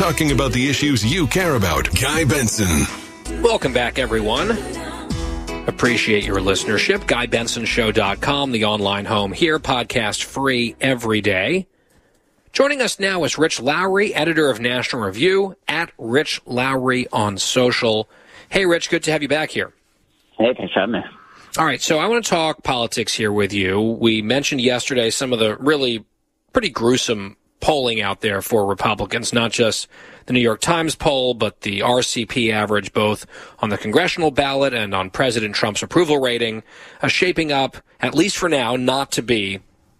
talking about the issues you care about. Guy Benson. Welcome back, everyone. Appreciate your listenership. GuyBensonShow.com, the online home here, podcast free every day. Joining us now is Rich Lowry, editor of National Review, at Rich Lowry on social. Hey, Rich, good to have you back here. Hey, thanks for having me. All right, so I want to talk politics here with you. We mentioned yesterday some of the really pretty gruesome polling out there for Republicans, not just the New York Times poll, but the RCP average, both on the congressional ballot and on President Trump's approval rating, shaping up, at least for now, not to be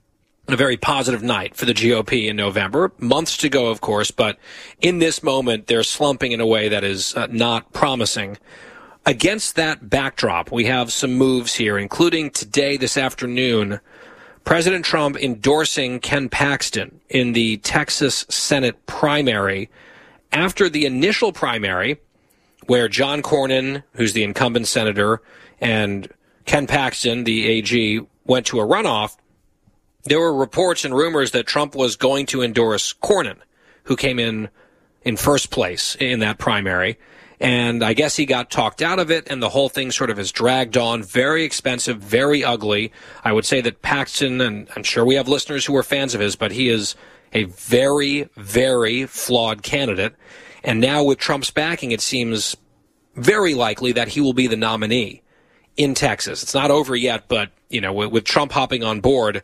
a very positive night for the GOP in November. Months to go, of course, but in this moment, they're slumping in a way that is not promising. Against that backdrop, we have some moves here, including today, this afternoon, President Trump endorsing Ken Paxton in the Texas Senate primary after the initial primary where John Cornyn, who's the incumbent senator, and Ken Paxton, the AG, went to a runoff. There were reports and rumors that Trump was going to endorse Cornyn, who came in first place in that primary. And I guess he got talked out of it, and the whole thing sort of has dragged on. Very expensive, very ugly. I would say that Paxton, and I'm sure we have listeners who are fans of his, but he is a very, very flawed candidate. And now with Trump's backing, it seems very likely that he will be the nominee in Texas. It's not over yet, but, you know, with Trump hopping on board,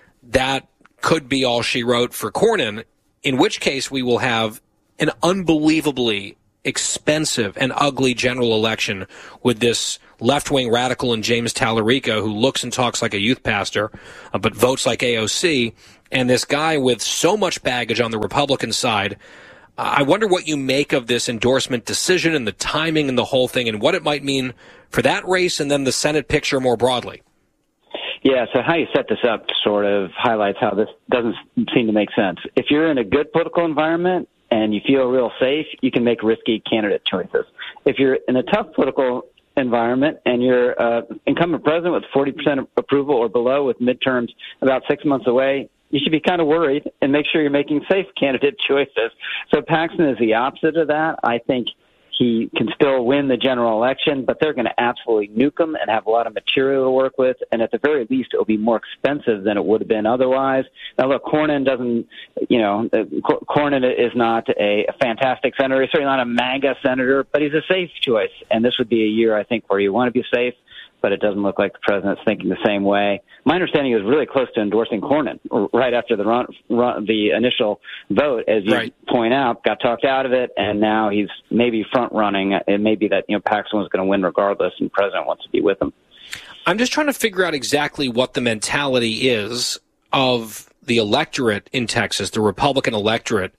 that could be all she wrote for Cornyn, in which case we will have an unbelievably expensive and ugly general election with this left-wing radical in James Tallarico who looks and talks like a youth pastor, but votes like AOC, and this guy with so much baggage on the Republican side. I wonder what you make of this endorsement decision and the timing and the whole thing and what it might mean for that race and then the Senate picture more broadly. Yeah, so how you set this up sort of highlights how this doesn't seem to make sense. If you're in a good political environment and you feel real safe, you can make risky candidate choices. If you're in a tough political environment and you're incumbent president with 40% approval or below with midterms about 6 months away, you should be kind of worried and make sure you're making safe candidate choices. So Paxton is the opposite of that. I think he can still win the general election, but they're going to absolutely nuke him and have a lot of material to work with. And at the very least, it'll be more expensive than it would have been otherwise. Now, look, Cornyn is not a fantastic senator. He's certainly not a MAGA senator, but he's a safe choice. And this would be a year, I think, where you want to be safe, but it doesn't look like the president's thinking the same way. My understanding is really close to endorsing Cornyn right after the initial vote, as you point out, got talked out of it, and now he's maybe front-running. It may be that Paxton was going to win regardless, and the president wants to be with him. I'm just trying to figure out exactly what the mentality is of the electorate in Texas, the Republican electorate,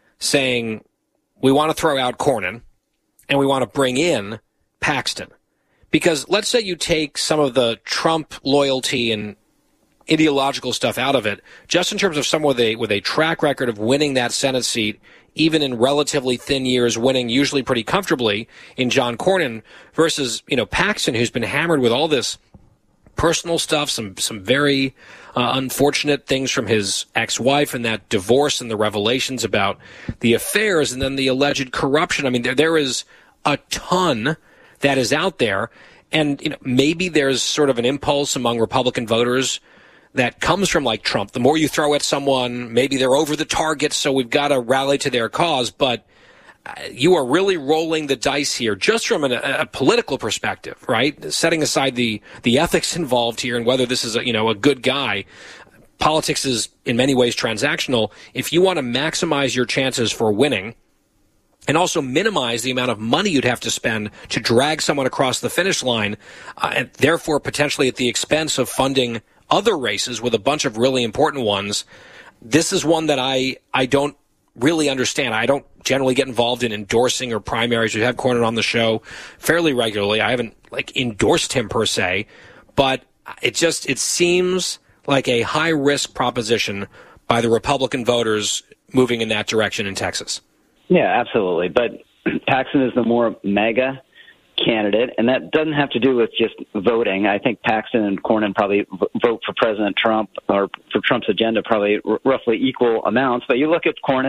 saying we want to throw out Cornyn and we want to bring in Paxton. Because let's say you take some of the Trump loyalty and ideological stuff out of it, just in terms of someone with a track record of winning that Senate seat, even in relatively thin years, winning usually pretty comfortably in John Cornyn versus, Paxton, who's been hammered with all this personal stuff, some very unfortunate things from his ex-wife and that divorce and the revelations about the affairs and then the alleged corruption. I mean, there is a ton that is out there. And maybe there's sort of an impulse among Republican voters that comes from like Trump. The more you throw at someone, maybe they're over the target, so we've got to rally to their cause. But you are really rolling the dice here just from a political perspective, right? Setting aside the ethics involved here and whether this is a good guy. Politics is in many ways transactional. If you want to maximize your chances for winning, and also minimize the amount of money you'd have to spend to drag someone across the finish line, and therefore potentially at the expense of funding other races with a bunch of really important ones. This is one that I don't really understand. I don't generally get involved in endorsing or primaries. We have Cornyn on the show fairly regularly. I haven't endorsed him per se, but it seems like a high-risk proposition by the Republican voters moving in that direction in Texas. Yeah, absolutely. But Paxton is the more mega candidate, and that doesn't have to do with just voting. I think Paxton and Cornyn probably vote for President Trump or for Trump's agenda probably roughly equal amounts. But you look at Cornyn,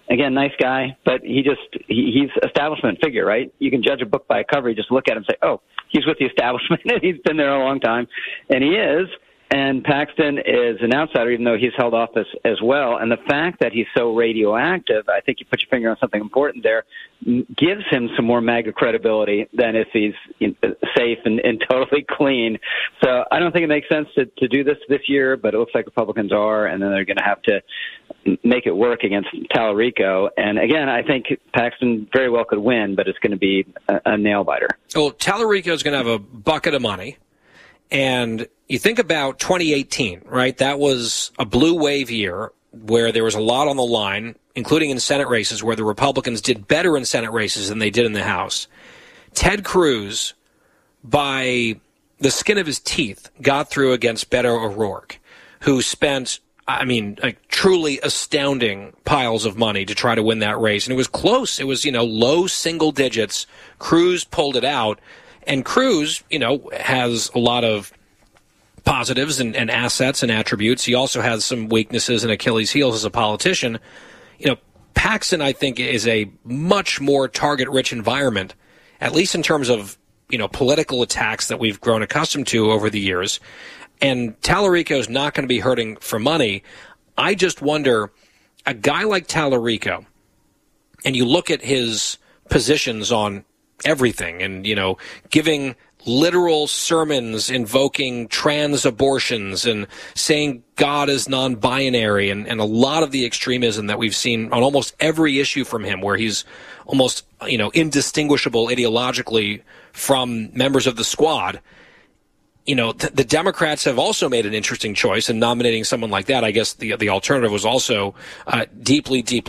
Again, nice guy, but he's establishment figure, right? You can judge a book by a cover. You just look at him and say, oh, he's with the establishment, and he's been there a long time. And he is. And Paxton is an outsider, even though he's held office as well. And the fact that he's so radioactive, I think you put your finger on something important there, gives him some more MAGA credibility than if he's safe and totally clean. So I don't think it makes sense to do this year, but it looks like Republicans are, and then they're going to have to make it work against Tallarico. And again, I think Paxton very well could win, but it's going to be a nail-biter. Well, Tallarico is going to have a bucket of money. And you think about 2018, right? That was a blue wave year where there was a lot on the line, including in Senate races where the Republicans did better in Senate races than they did in the House. Ted Cruz, by the skin of his teeth, got through against Beto O'Rourke, who spent, truly astounding piles of money to try to win that race. And it was close. It was, low single digits. Cruz pulled it out. And Cruz, has a lot of positives and assets and attributes. He also has some weaknesses and Achilles heels as a politician. Paxton, I think, is a much more target-rich environment, at least in terms of, political attacks that we've grown accustomed to over the years. And Tallarico is not going to be hurting for money. I just wonder, a guy like Tallarico, and you look at his positions on everything and, giving literal sermons invoking trans abortions and saying God is non-binary and a lot of the extremism that we've seen on almost every issue from him where he's almost, indistinguishable ideologically from members of the squad. The Democrats have also made an interesting choice in nominating someone like that. I guess the alternative was also deeply